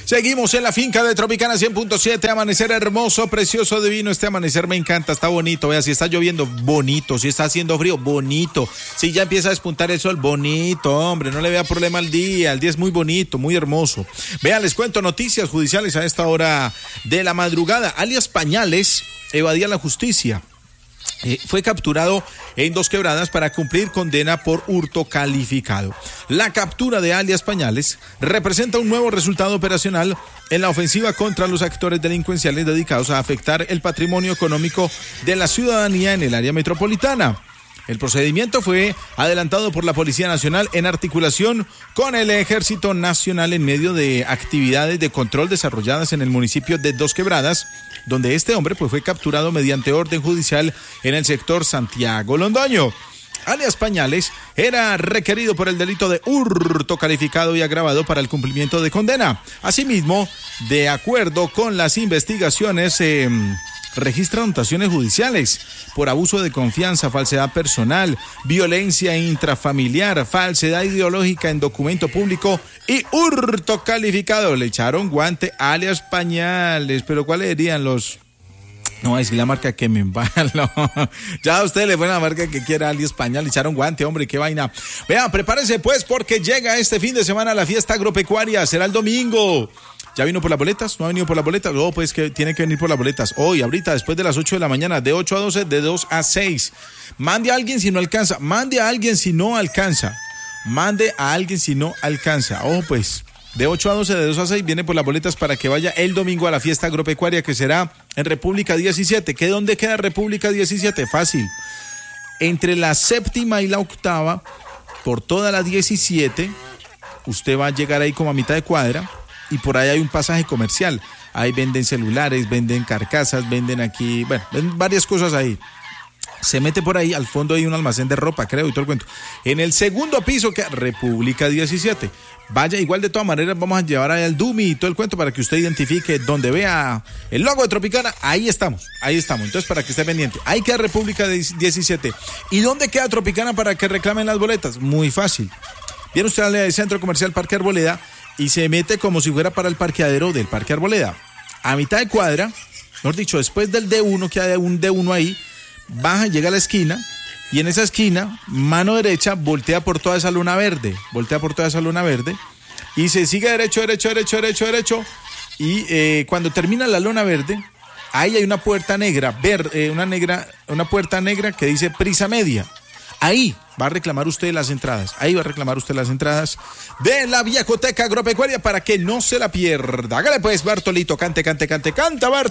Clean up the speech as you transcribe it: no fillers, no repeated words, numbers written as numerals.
Seguimos en la finca de Tropicana 100.7, amanecer hermoso, precioso, divino. Este amanecer me encanta, está bonito. Vea, si está lloviendo, bonito. Si está haciendo frío, bonito. Si ya empieza a despuntar el sol, bonito, hombre. No le vea problema al día. El día es muy bonito, muy hermoso. Vea, les cuento noticias judiciales a esta hora de la madrugada. Alias Pañales evadía la justicia. Fue capturado en Dos Quebradas para cumplir condena por hurto calificado. La captura de alias Pañales representa un nuevo resultado operacional en la ofensiva contra los actores delincuenciales dedicados a afectar el patrimonio económico de la ciudadanía en el área metropolitana. El procedimiento fue adelantado por la Policía Nacional en articulación con el Ejército Nacional en medio de actividades de control desarrolladas en el municipio de Dos Quebradas, donde este hombre fue capturado mediante orden judicial en el sector Santiago Londoño. Alias Pañales era requerido por el delito de hurto calificado y agravado para el cumplimiento de condena. Asimismo, de acuerdo con las investigaciones, registra anotaciones judiciales por abuso de confianza, falsedad personal, violencia intrafamiliar, falsedad ideológica en documento público y hurto calificado. Le echaron guante alias Pañales, pero ¿cuáles serían los...? No voy a decir la marca que me embalo. Ya a usted le pone la marca que quiera, alias Pañal, le echaron guante, hombre, qué vaina. Vean, prepárese pues porque llega este fin de semana la fiesta agropecuaria, será el domingo. ¿Ya vino por las boletas? ¿No ha venido por las boletas? No, pues que tiene que venir por las boletas. Hoy, ahorita, después de las 8 de la mañana, de 8 a 12, de 2 a 6. Mande a alguien si no alcanza. Mande a alguien si no alcanza. Mande a alguien si no alcanza. Ojo, pues, de 8 a 12, de 2 a 6, viene por las boletas para que vaya el domingo a la fiesta agropecuaria que será en República 17. ¿Qué dónde queda República 17? Fácil. Entre la séptima y la octava, por toda la 17, usted va a llegar ahí como a mitad de cuadra. Y por ahí hay un pasaje comercial. Ahí venden celulares, venden carcasas, venden aquí, bueno, venden varias cosas ahí. Se mete por ahí, al fondo hay un almacén de ropa, creo, y todo el cuento. En el segundo piso queda República 17. Vaya, igual de todas maneras vamos a llevar ahí al Dumi y todo el cuento para que usted identifique donde vea el logo de Tropicana. Ahí estamos. Entonces, para que esté pendiente. Ahí queda República 17. ¿Y dónde queda Tropicana para que reclamen las boletas? Muy fácil. Viene usted al Centro Comercial Parque Arboleda y se mete como si fuera para el parqueadero del Parque Arboleda. A mitad de cuadra, mejor dicho, después del D1, que hay un D1 ahí, baja, llega a la esquina, y en esa esquina, mano derecha, voltea por toda esa luna verde, y se sigue derecho, y cuando termina la lona verde, ahí hay una puerta negra, una puerta negra que dice Prisa Media. Ahí va a reclamar usted las entradas. De la Viejoteca Agropecuaria para que no se la pierda. Hágale pues, Bartolito, canta, Bart.